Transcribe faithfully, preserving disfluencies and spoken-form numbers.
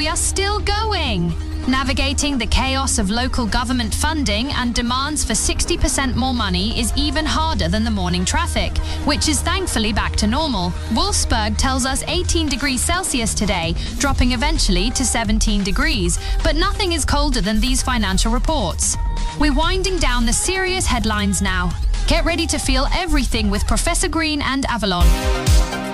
we are still going. Navigating the chaos of local government funding and demands for sixty percent more money is even harder than the morning traffic, which is thankfully back to normal. Wolfsburg tells us eighteen degrees Celsius today, dropping eventually to seventeen degrees, but nothing is colder than these financial reports. We're winding down the serious headlines now. Get ready to feel everything with Professor Green and Avalon.